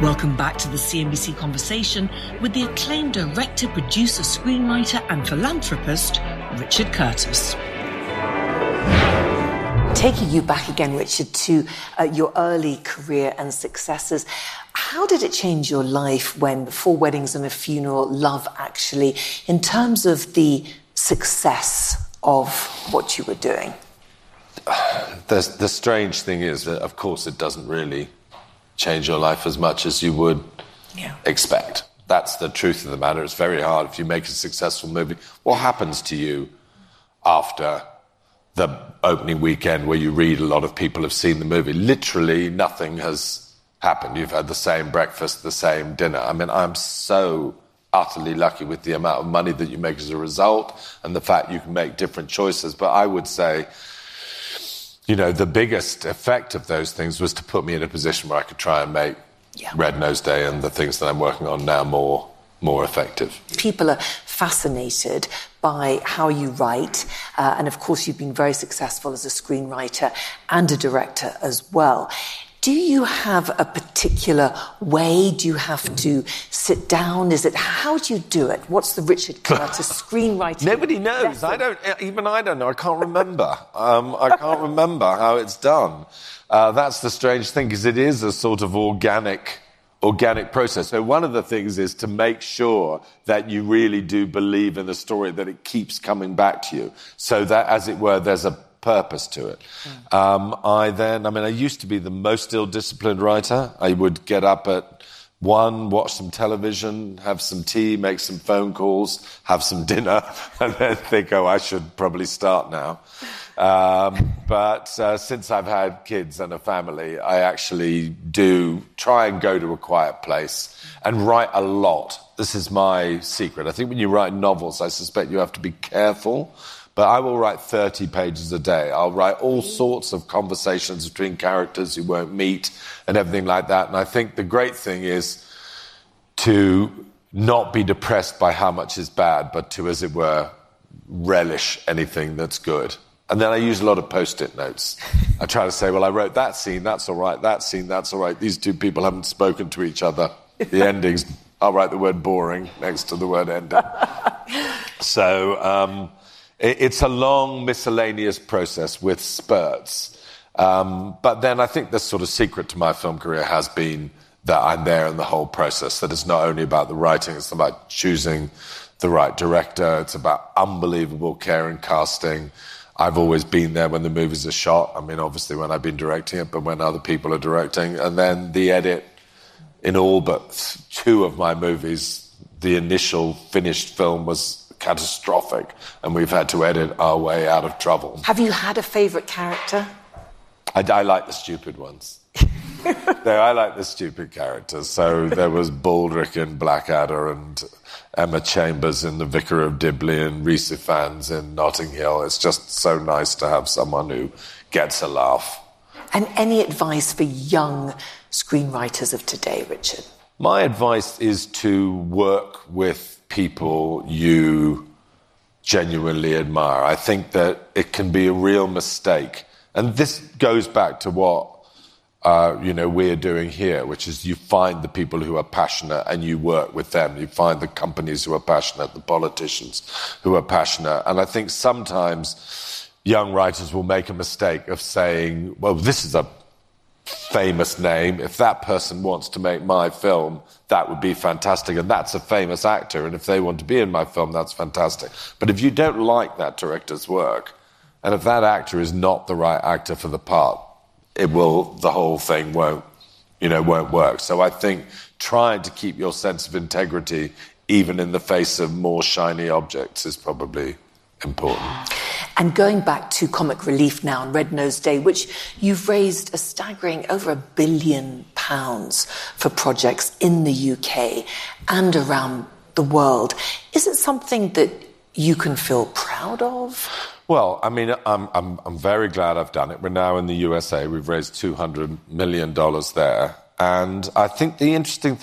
Welcome back to the CNBC Conversation with the acclaimed director, producer, screenwriter and philanthropist, Richard Curtis. Taking you back again, Richard, to your early career and successes, how did it change your life when Four Weddings and a Funeral, Love Actually, in terms of the success of what you were doing? The strange thing is that, of course, it doesn't really change your life as much as you would expect. That's the truth of the matter. It's very hard if you make a successful movie. What happens to you after the opening weekend where you read a lot of people have seen the movie? Literally nothing has happened. You've had the same breakfast, the same dinner. I mean, I'm so utterly lucky with the amount of money that you make as a result and the fact you can make different choices. But I would say, you know, the biggest effect of those things was to put me in a position where I could try and make Red Nose Day and the things that I'm working on now more effective. People are fascinated by how you write, and of course you've been very successful as a screenwriter and a director as well. Do you have a particular way? Do you have to sit down? How do you do it? What's the Richard Curtis screenwriting? Nobody knows. Lesson? I don't know. I can't remember. I can't remember how it's done. That's the strange thing, because it is a sort of organic process. So one of the things is to make sure that you really do believe in the story, that it keeps coming back to you, so that, as it were, there's a purpose to it. I used to be the most ill-disciplined writer. I would get up at 1, watch some television, have some tea, make some phone calls, have some dinner, and then think, I should probably start now. But since I've had kids and a family, I actually do try and go to a quiet place and write a lot. This is my secret. I think when you write novels, I suspect you have to be careful. But I will write 30 pages a day. I'll write all sorts of conversations between characters you won't meet and everything like that. And I think the great thing is to not be depressed by how much is bad, but to, as it were, relish anything that's good. And then I use a lot of Post-it notes. I try to say, I wrote that scene, that's all right, that scene, that's all right. These two people haven't spoken to each other. The endings, I'll write the word boring next to the word ending. So it's a long, miscellaneous process with spurts. But then I think the sort of secret to my film career has been that I'm there in the whole process, that it's not only about the writing, it's about choosing the right director, it's about unbelievable care and casting. I've always been there when the movies are shot. I mean, obviously when I've been directing it, but when other people are directing. And then the edit in all but 2 of my movies, the initial finished film was catastrophic, and we've had to edit our way out of trouble. Have you had a favourite character? I like the stupid ones. No, I like the stupid characters. So there was Baldric in Blackadder and Emma Chambers in The Vicar of Dibley and Rhys Ifans in Notting Hill. It's just so nice to have someone who gets a laugh. And any advice for young screenwriters of today, Richard? My advice is to work with people you genuinely admire. I think that it can be a real mistake. And this goes back to what we're doing here, which is you find the people who are passionate and you work with them. You find the companies who are passionate, the politicians who are passionate. And I think sometimes young writers will make a mistake of saying, this is a famous name. If that person wants to make my film, that would be fantastic. And that's a famous actor. And if they want to be in my film, that's fantastic. But if you don't like that director's work, and if that actor is not the right actor for the part, the whole thing won't work. So I think trying to keep your sense of integrity, even in the face of more shiny objects, is probably important. And going back to Comic Relief now on Red Nose Day, which you've raised a staggering over £1 billion for projects in the UK and around the world. Is it something that you can feel proud of? Well, I mean, I'm very glad I've done it. We're now in the USA. We've raised $200 million there. And I think the interesting